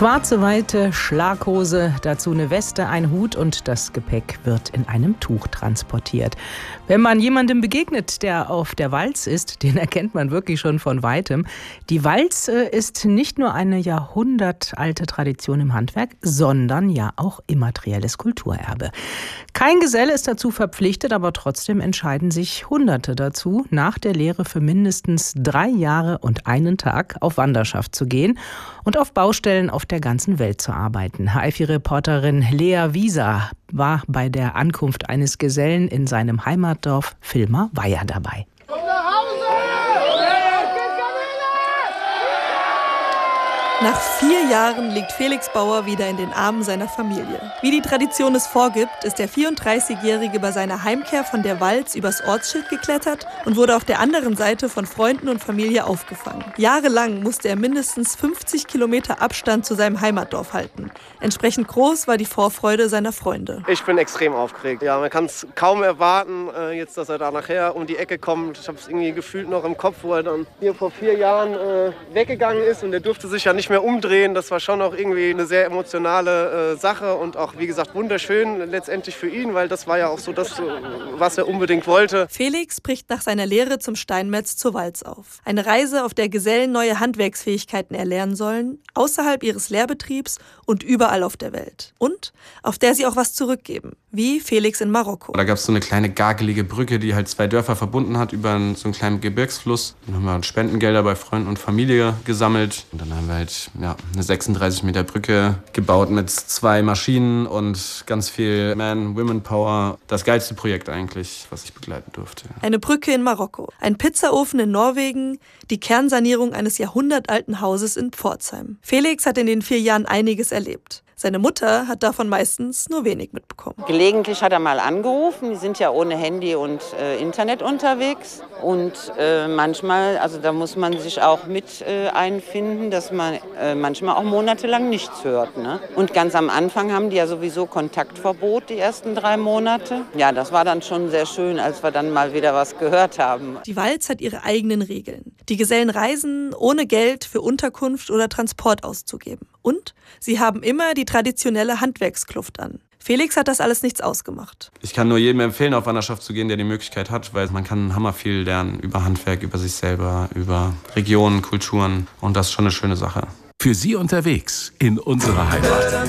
Schwarze, weite Schlaghose, dazu eine Weste, ein Hut und das Gepäck wird in einem Tuch transportiert. Wenn man jemandem begegnet, der auf der Walz ist, den erkennt man wirklich schon von Weitem. Die Walz ist nicht nur eine jahrhundertalte Tradition im Handwerk, sondern ja auch immaterielles Kulturerbe. Kein Geselle ist dazu verpflichtet, aber trotzdem entscheiden sich Hunderte dazu, nach der Lehre für mindestens 3 Jahre und einen Tag auf Wanderschaft zu gehen und auf Baustellen auf der ganzen Welt zu arbeiten. HFI-Reporterin Lea Wieser war bei der Ankunft eines Gesellen in seinem Heimatdorf Villmar-Weyer dabei. Nach 4 Jahren liegt Felix Bauer wieder in den Armen seiner Familie. Wie die Tradition es vorgibt, ist der 34-Jährige bei seiner Heimkehr von der Walz übers Ortsschild geklettert und wurde auf der anderen Seite von Freunden und Familie aufgefangen. Jahrelang musste er mindestens 50 Kilometer Abstand zu seinem Heimatdorf halten. Entsprechend groß war die Vorfreude seiner Freunde. Ich bin extrem aufgeregt. Ja, man kann es kaum erwarten, jetzt, dass er da nachher um die Ecke kommt. Ich habe es irgendwie gefühlt noch im Kopf, wo er dann hier vor 4 Jahren weggegangen ist und er durfte sich ja nicht mehr umdrehen. Das war schon auch irgendwie eine sehr emotionale Sache und auch, wie gesagt, wunderschön letztendlich für ihn, weil das war ja auch so das, was er unbedingt wollte. Felix bricht nach seiner Lehre zum Steinmetz zur Walz auf. Eine Reise, auf der Gesellen neue Handwerksfähigkeiten erlernen sollen, außerhalb ihres Lehrbetriebs und überall auf der Welt. Und auf der sie auch was zurückgeben, wie Felix in Marokko. Da gab es so eine kleine gagelige Brücke, die halt 2 Dörfer verbunden hat über so einen kleinen Gebirgsfluss. Dann haben wir Spendengelder bei Freunden und Familie gesammelt. Und dann haben wir halt eine 36 Meter Brücke gebaut mit 2 Maschinen und ganz viel Man-Women-Power. Das geilste Projekt eigentlich, was ich begleiten durfte. Eine Brücke in Marokko, ein Pizzaofen in Norwegen, die Kernsanierung eines jahrhundertalten Hauses in Pforzheim. Felix hat in den 4 Jahren einiges erlebt. Seine Mutter hat davon meistens nur wenig mitbekommen. Gelegentlich hat er mal angerufen. Die sind ja ohne Handy und Internet unterwegs. Und manchmal, also da muss man sich auch mit einfinden, dass man manchmal auch monatelang nichts hört. Ne? Und ganz am Anfang haben die ja sowieso Kontaktverbot, die ersten 3 Monate. Ja, das war dann schon sehr schön, als wir dann mal wieder was gehört haben. Die Walz hat ihre eigenen Regeln. Die Gesellen reisen, ohne Geld für Unterkunft oder Transport auszugeben. Und sie haben immer die traditionelle Handwerkskluft an. Felix hat das alles nichts ausgemacht. Ich kann nur jedem empfehlen, auf Wanderschaft zu gehen, der die Möglichkeit hat, weil man kann hammer viel lernen über Handwerk, über sich selber, über Regionen, Kulturen und das ist schon eine schöne Sache. Für Sie unterwegs in unserer Heimat.